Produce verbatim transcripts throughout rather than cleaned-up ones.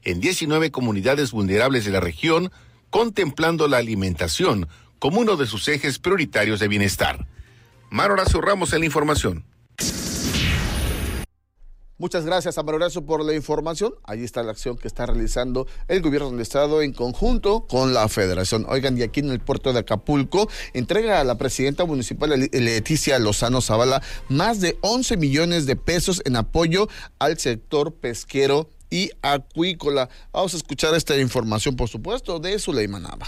en diecinueve comunidades vulnerables de la región, contemplando la alimentación como uno de sus ejes prioritarios de bienestar. Mar Horacio Ramos en la información. Muchas gracias, Amaro Horacio, por la información. Ahí está la acción que está realizando el gobierno del estado en conjunto con la federación. Oigan, y aquí en el puerto de Acapulco entrega a la presidenta municipal Leticia Lozano Zavala más de once millones de pesos en apoyo al sector pesquero y acuícola. Vamos a escuchar esta información, por supuesto, de Zuleima Nava.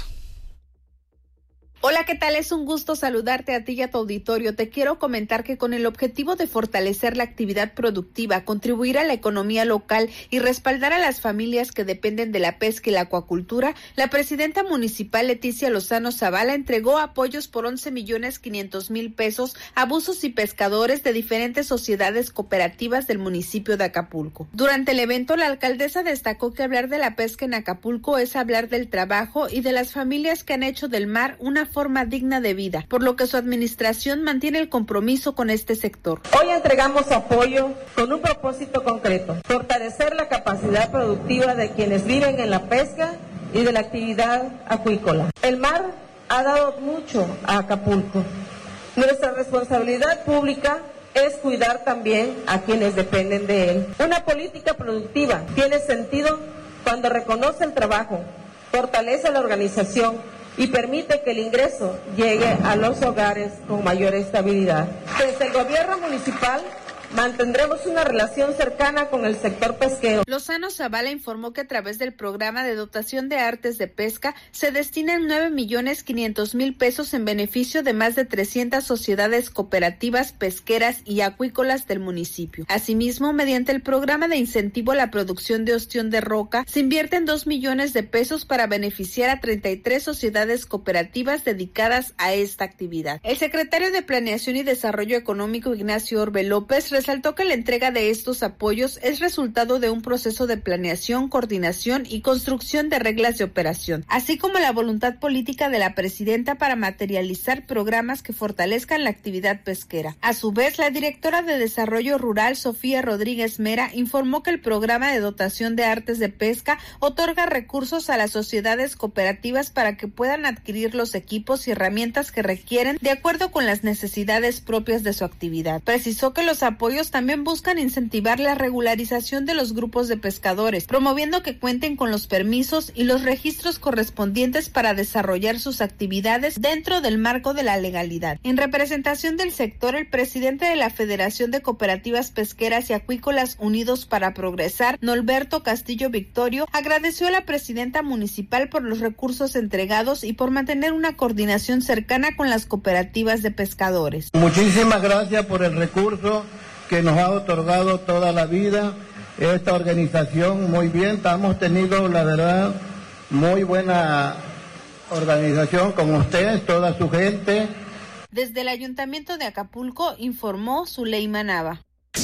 Hola, ¿qué tal? Es un gusto saludarte a ti y a tu auditorio. Te quiero comentar que con el objetivo de fortalecer la actividad productiva, contribuir a la economía local y respaldar a las familias que dependen de la pesca y la acuacultura, la presidenta municipal Leticia Lozano Zavala entregó apoyos por once millones quinientos mil pesos a buzos y pescadores de diferentes sociedades cooperativas del municipio de Acapulco. Durante el evento, la alcaldesa destacó que hablar de la pesca en Acapulco es hablar del trabajo y de las familias que han hecho del mar una forma digna de vida, por lo que su administración mantiene el compromiso con este sector. Hoy entregamos apoyo con un propósito concreto: fortalecer la capacidad productiva de quienes viven en la pesca y de la actividad acuícola. El mar ha dado mucho a Acapulco. Nuestra responsabilidad pública es cuidar también a quienes dependen de él. Una política productiva tiene sentido cuando reconoce el trabajo, fortalece la organización y permite que el ingreso llegue a los hogares con mayor estabilidad. Desde el gobierno municipal mantendremos una relación cercana con el sector pesquero. Lozano Zavala informó que a través del programa de dotación de artes de pesca se destinan nueve millones quinientos mil pesos en beneficio de más de trescientas sociedades cooperativas pesqueras y acuícolas del municipio. Asimismo, mediante el programa de incentivo a la producción de ostión de roca, se invierten dos millones de pesos para beneficiar a treinta y tres sociedades cooperativas dedicadas a esta actividad. El secretario de Planeación y Desarrollo Económico, Ignacio Orbe López, resaltó que la entrega de estos apoyos es resultado de un proceso de planeación, coordinación y construcción de reglas de operación, así como la voluntad política de la presidenta para materializar programas que fortalezcan la actividad pesquera. A su vez, la directora de Desarrollo Rural, Sofía Rodríguez Mera, informó que el programa de dotación de artes de pesca otorga recursos a las sociedades cooperativas para que puedan adquirir los equipos y herramientas que requieren de acuerdo con las necesidades propias de su actividad. Precisó que los apoyos también buscan incentivar la regularización de los grupos de pescadores, promoviendo que cuenten con los permisos y los registros correspondientes para desarrollar sus actividades dentro del marco de la legalidad. En representación del sector, el presidente de la Federación de Cooperativas Pesqueras y Acuícolas Unidos para Progresar, Norberto Castillo Victorio, agradeció a la presidenta municipal por los recursos entregados y por mantener una coordinación cercana con las cooperativas de pescadores. Muchísimas gracias por el recurso que nos ha otorgado toda la vida esta organización. Muy bien, hemos tenido, la verdad, muy buena organización con ustedes, toda su gente. Desde el Ayuntamiento de Acapulco informó Zuleima Nava.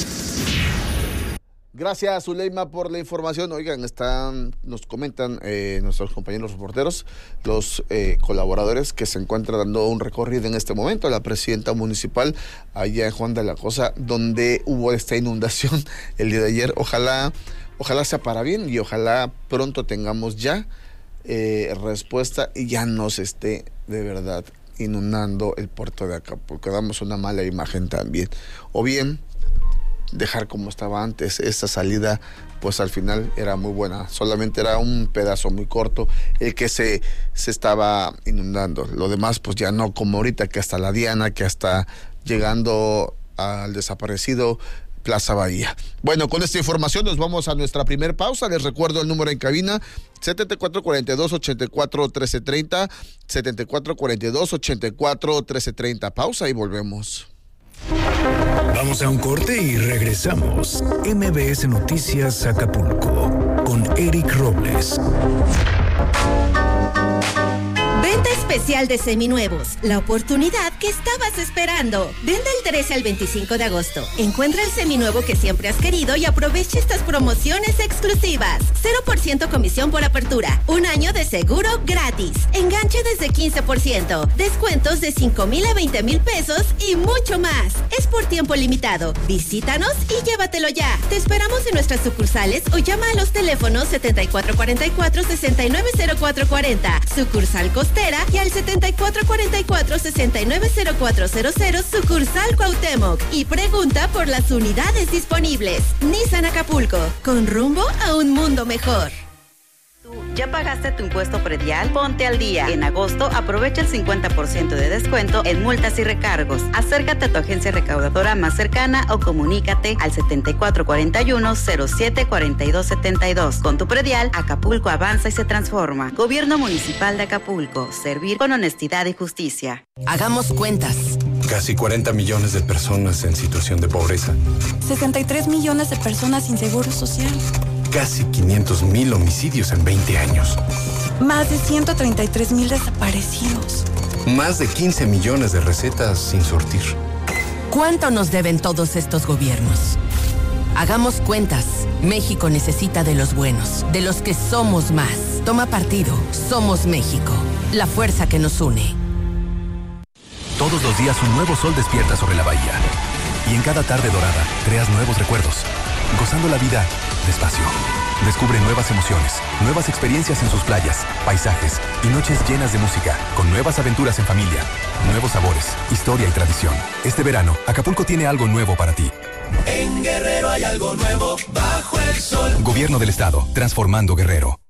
Gracias, Zuleima, por la información. Oigan, están, nos comentan eh, nuestros compañeros reporteros, los eh, colaboradores que se encuentran dando un recorrido en este momento a la presidenta municipal allá en Juan de la Cosa, donde hubo esta inundación el día de ayer. Ojalá, ojalá sea para bien y ojalá pronto tengamos ya eh, respuesta y ya no se esté de verdad inundando el puerto de Acapulco. Damos una mala imagen también. O bien dejar como estaba antes. Esta salida pues al final era muy buena, solamente era un pedazo muy corto el que se, se estaba inundando. Lo demás pues ya no, como ahorita que hasta la Diana, que hasta llegando al desaparecido Plaza Bahía. Bueno, con esta información nos vamos a nuestra primer pausa. Les recuerdo el número en cabina: setenta y cuatro cuarenta y dos, ochenta y cuatro, trece treinta, setenta y cuatro cuarenta y dos, ochenta y cuatro, trece treinta. Pausa y volvemos. Vamos a un corte y regresamos. M B S Noticias Acapulco con Eric Robles. Venta especial especial de seminuevos. La oportunidad que estabas esperando. Ven del trece al veinticinco de agosto. Encuentra el seminuevo que siempre has querido y aprovecha estas promociones exclusivas. cero por ciento comisión por apertura. Un año de seguro gratis. Enganche desde quince por ciento. Descuentos de cinco mil a veinte mil pesos y mucho más. Es por tiempo limitado. Visítanos y llévatelo ya. Te esperamos en nuestras sucursales o llama a los teléfonos setenta y cuatro cuarenta y cuatro, sesenta y nueve cero cuatro cuarenta. Sucursal Costera y al setenta y cuatro cuarenta y cuatro, sesenta y nueve cero cuatro cero cero, sucursal Cuauhtémoc. Y pregunta por las unidades disponibles. Nissan Acapulco, con rumbo a un mundo mejor. ¿Ya pagaste tu impuesto predial? Ponte al día. En agosto, aprovecha el cincuenta por ciento de descuento en multas y recargos. Acércate a tu agencia recaudadora más cercana o comunícate al setenta y cuatro cuarenta y uno, cero siete cuarenta y dos setenta y dos. Con tu predial, Acapulco avanza y se transforma. Gobierno Municipal de Acapulco. Servir con honestidad y justicia. Hagamos cuentas. Casi cuarenta millones de personas en situación de pobreza. sesenta y tres millones de personas sin seguro social. Casi quinientos mil homicidios en veinte años. Más de ciento treinta y tres mil desaparecidos. Más de quince millones de recetas sin surtir. ¿Cuánto nos deben todos estos gobiernos? Hagamos cuentas. México necesita de los buenos, de los que somos más. Toma partido. Somos México. La fuerza que nos une. Todos los días un nuevo sol despierta sobre la bahía. Y en cada tarde dorada creas nuevos recuerdos. Gozando la vida despacio. Descubre nuevas emociones, nuevas experiencias en sus playas, paisajes y noches llenas de música, con nuevas aventuras en familia, nuevos sabores, historia y tradición. Este verano, Acapulco tiene algo nuevo para ti. En Guerrero hay algo nuevo bajo el sol. Gobierno del Estado, transformando Guerrero.